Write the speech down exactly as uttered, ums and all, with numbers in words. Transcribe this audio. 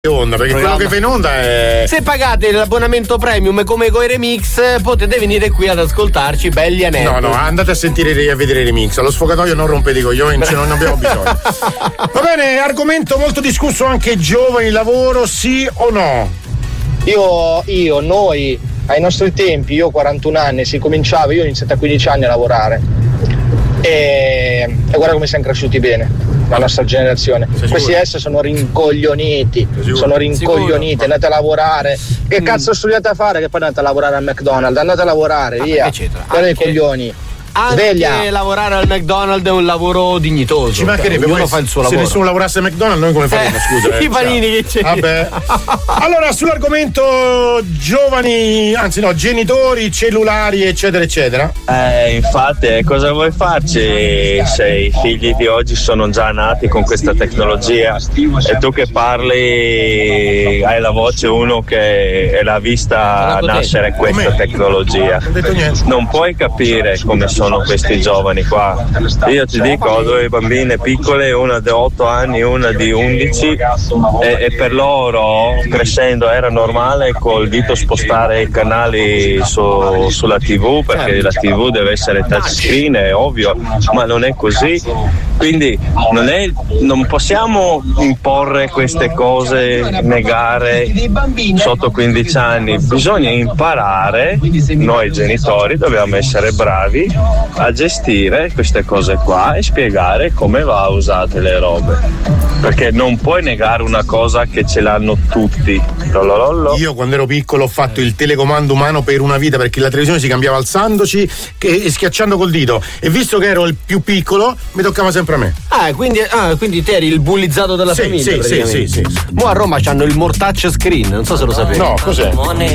onda, perché quello che fa in onda è. Se pagate l'abbonamento premium come coi remix, potete venire qui ad ascoltarci belli aneddoti. No, no, andate a sentire a vedere i remix. Allo sfogatoio non rompete i coglioni, non abbiamo bisogno. Va bene, argomento molto discusso anche giovani, lavoro, sì o no? Io, io, noi, ai nostri tempi, io ho quarantuno anni, si cominciava, io ho iniziato a quindici anni a lavorare. E, e guarda come siamo cresciuti bene. La nostra generazione, questi adesso sono rincoglioniti, sono rincoglioniti, sicuro? Andate a lavorare, che mm. cazzo studiate a fare che poi andate a lavorare al McDonald's, andate a lavorare, ah, via, guarda i coglioni. Anche Sveglia. Lavorare al McDonald's è un lavoro dignitoso. Ci mancherebbe, ognuno fa il suo lavoro. Se nessuno lavorasse al McDonald's, noi come faremo? Eh, scusa. I panini che c'è. Vabbè. Allora, sull'argomento giovani, anzi no, genitori, cellulari, eccetera, eccetera. Eh, infatti, cosa vuoi farci se i figli di oggi sono già nati con questa tecnologia e tu che parli hai la voce uno che l'ha vista nascere questa Com'è? tecnologia. Non ho detto niente. Non puoi capire come sono sono questi giovani qua. Io ti dico, ho due bambine piccole, una di otto anni, una di undici, e, e per loro crescendo era normale col dito spostare i canali su, sulla tivù, perché la tivù deve essere touchscreen, è ovvio, ma non è così. Quindi non, è, non possiamo imporre queste cose, negare sotto quindici anni, bisogna imparare, noi genitori dobbiamo essere bravi a gestire queste cose qua e spiegare come va usate le robe, perché non puoi negare una cosa che ce l'hanno tutti. Lolololo. Io quando ero piccolo ho fatto il telecomando umano per una vita, perché la televisione si cambiava alzandoci e schiacciando col dito, e visto che ero il più piccolo mi toccava sempre a me. Ah, quindi, ah, quindi te eri il bullizzato della sì, famiglia. Sì, sì, sì, sì. Mo a Roma c'hanno il more touch screen, non so se lo sapete. No, cos'è?